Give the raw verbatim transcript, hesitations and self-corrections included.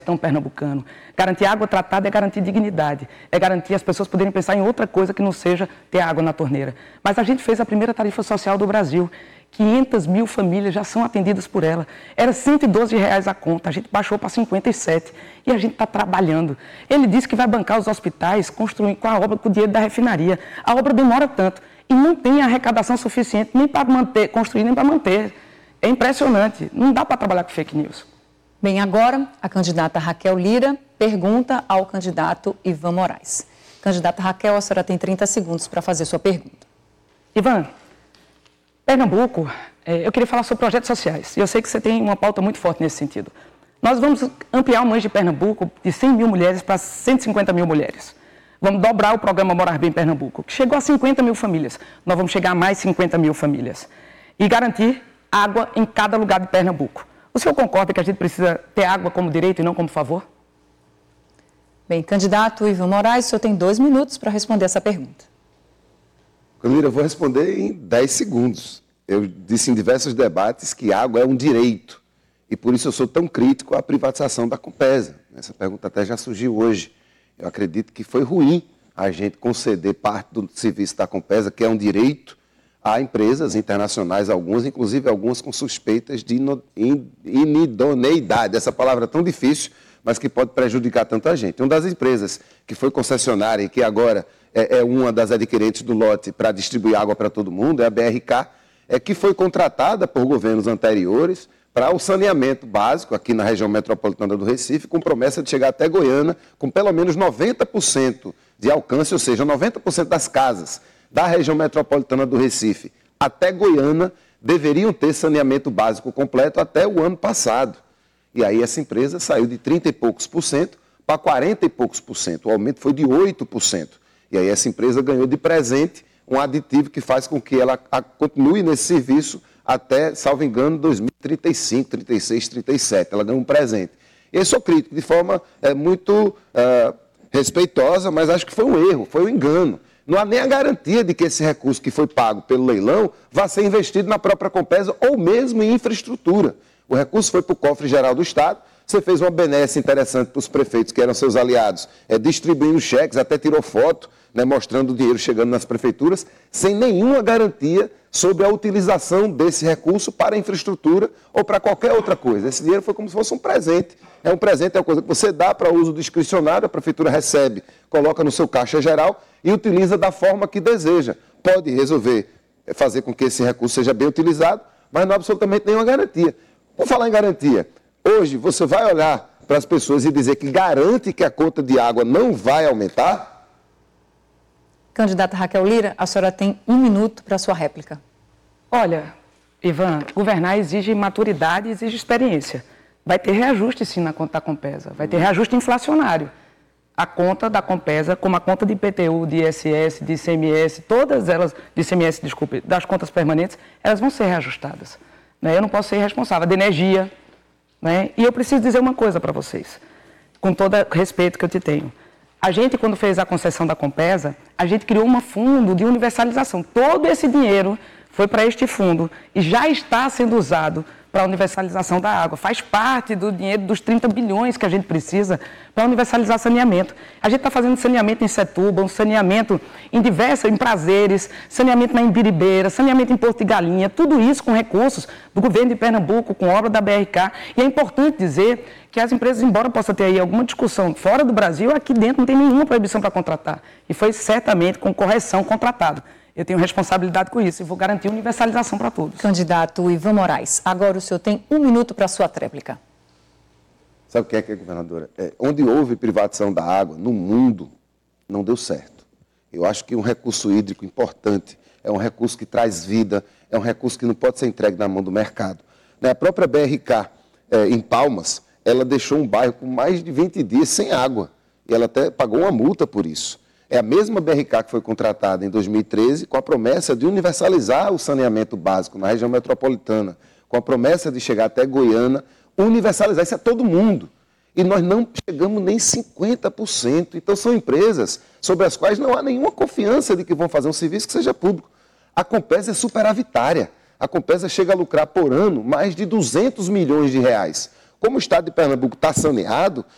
Então, pernambucano. Garantir água tratada é garantir dignidade, é garantir as pessoas poderem pensar em outra coisa que não seja ter água na torneira. Mas a gente fez a primeira tarifa social do Brasil, quinhentas mil famílias já são atendidas por ela. Era cento e doze reais a conta, a gente baixou para cinquenta e sete e a gente está trabalhando. Ele disse que vai bancar os hospitais construindo com a obra, com o dinheiro da refinaria. A obra demora tanto e não tem arrecadação suficiente nem para manter, construir nem para manter. É impressionante, não dá para trabalhar com fake news. Bem, agora a candidata Raquel Lira pergunta ao candidato Ivan Moraes. Candidata Raquel, a senhora tem trinta segundos para fazer sua pergunta. Ivan, Pernambuco, eu queria falar sobre projetos sociais. E eu sei que você tem uma pauta muito forte nesse sentido. Nós vamos ampliar o Mães de Pernambuco de cem mil mulheres para cento e cinquenta mil mulheres. Vamos dobrar o programa Morar Bem Pernambuco, que chegou a cinquenta mil famílias. Nós vamos chegar a mais cinquenta mil famílias. E garantir água em cada lugar de Pernambuco. O senhor concorda que a gente precisa ter água como direito e não como favor? Bem, candidato Ivan Moraes, o senhor tem dois minutos para responder essa pergunta. Camila, eu vou responder em dez segundos. Eu disse em diversos debates que água é um direito e por isso eu sou tão crítico à privatização da Compesa. Essa pergunta até já surgiu hoje. Eu acredito que foi ruim a gente conceder parte do serviço da Compesa, que é um direito, a empresas internacionais, algumas, inclusive algumas com suspeitas de inidoneidade. Essa palavra é tão difícil, mas que pode prejudicar tanta gente. Uma das empresas que foi concessionária e que agora é, é uma das adquirentes do lote para distribuir água para todo mundo, é a B R K, é que foi contratada por governos anteriores para o saneamento básico aqui na região metropolitana do Recife, com promessa de chegar até Goiânia com pelo menos noventa por cento de alcance, ou seja, noventa por cento das casas da região metropolitana do Recife até Goiânia deveriam ter saneamento básico completo até o ano passado. E aí essa empresa saiu de trinta e poucos por cento para quarenta e poucos por cento. O aumento foi de oito por cento. E aí essa empresa ganhou de presente um aditivo que faz com que ela continue nesse serviço até, salvo engano, dois mil e trinta e cinco, trinta e seis, trinta e sete. Ela ganhou um presente. E eu sou crítico de forma é, muito uh, respeitosa, mas acho que foi um erro, foi um engano. Não há nem a garantia de que esse recurso que foi pago pelo leilão vá ser investido na própria Compesa ou mesmo em infraestrutura. O recurso foi para o cofre geral do Estado, você fez uma benesse interessante para os prefeitos, que eram seus aliados, é, distribuindo cheques, até tirou foto, né, mostrando o dinheiro chegando nas prefeituras, sem nenhuma garantia sobre a utilização desse recurso para a infraestrutura ou para qualquer outra coisa. Esse dinheiro foi como se fosse um presente. É um presente, é uma coisa que você dá para uso discricionário, a prefeitura recebe, coloca no seu caixa geral e utiliza da forma que deseja. Pode resolver fazer com que esse recurso seja bem utilizado, mas não há absolutamente nenhuma garantia. Por falar em garantia, hoje você vai olhar para as pessoas e dizer que garante que a conta de água não vai aumentar? Candidata Raquel Lira, a senhora tem um minuto para a sua réplica. Olha, Ivan, governar exige maturidade e exige experiência. Vai ter reajuste, sim, na conta da Compesa. Vai ter reajuste inflacionário. A conta da Compesa, como a conta de I P T U, de I S S, de I C M S, todas elas, de I C M S, desculpe, das contas permanentes, elas vão ser reajustadas. Né? Eu não posso ser responsável. De energia. Né? E eu preciso dizer uma coisa para vocês, com todo respeito que eu te tenho. A gente, quando fez a concessão da Compesa, a gente criou um fundo de universalização. Todo esse dinheiro foi para este fundo e já está sendo usado para a universalização da água. Faz parte do dinheiro dos trinta bilhões que a gente precisa para universalizar saneamento. A gente está fazendo saneamento em Setúbal, saneamento em diversas, em Prazeres, saneamento na Imbiribeira, saneamento em Porto de Galinha, tudo isso com recursos do governo de Pernambuco, com obra da B R K. E é importante dizer que as empresas, embora possa ter aí alguma discussão fora do Brasil, aqui dentro não tem nenhuma proibição para contratar. E foi certamente com correção contratado. Eu tenho responsabilidade com isso e vou garantir universalização para todos. Candidato Ivan Moraes, agora o senhor tem um minuto para a sua tréplica. Sabe o que é, que é governadora? É, onde houve privatização da água no mundo, não deu certo. Eu acho que um recurso hídrico importante, é um recurso que traz vida, é um recurso que não pode ser entregue na mão do mercado. A própria B R K, é, em Palmas, ela deixou um bairro com mais de vinte dias sem água. E ela até pagou uma multa por isso. É a mesma B R K que foi contratada em dois mil e treze com a promessa de universalizar o saneamento básico na região metropolitana, com a promessa de chegar até Goiânia, universalizar isso a todo mundo. E nós não chegamos nem cinquenta por cento. Então são empresas sobre as quais não há nenhuma confiança de que vão fazer um serviço que seja público. A Compesa é superavitária. A Compesa chega a lucrar por ano mais de duzentos milhões de reais. Como o estado de Pernambuco está saneado,